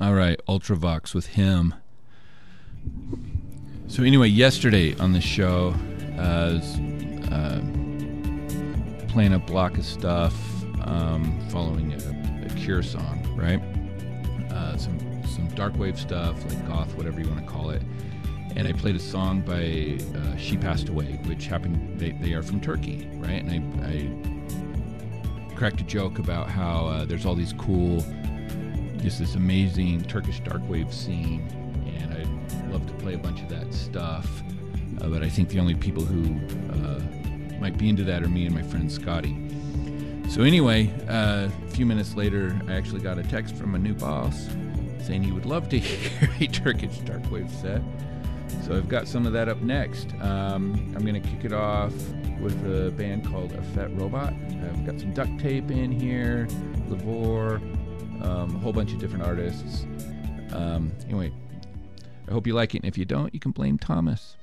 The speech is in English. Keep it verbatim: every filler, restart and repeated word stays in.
All right, Ultravox with Him. So anyway, yesterday on the show, uh, I was uh, playing a block of stuff, um, following a, a Cure song, right? Uh, some some dark wave stuff, like goth, whatever you want to call it. And I played a song by uh, She Passed Away, which happened, they, they are from Turkey, right? And I, I cracked a joke about how uh, there's all these cool, just this amazing Turkish dark wave scene, and I'd love to play a bunch of that stuff. Uh, but I think the only people who uh, might be into that are me and my friend Scotty. So anyway, uh, a few minutes later, I actually got a text from a new boss saying he would love to hear a Turkish dark wave set. So I've got some of that up next. Um, I'm going to kick it off with a band called Effet Robot. I've got some Duct Tape in here, Lavore, um, a whole bunch of different artists. Um, anyway, I hope you like it, and if you don't, you can blame Thomas.